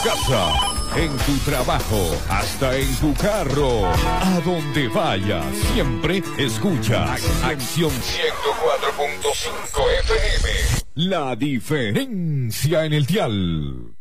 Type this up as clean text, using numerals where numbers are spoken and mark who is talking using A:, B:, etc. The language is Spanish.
A: casa, en tu trabajo, hasta en tu carro, a donde vayas, siempre escuchas Acción 104.5 FM. La diferencia en el dial.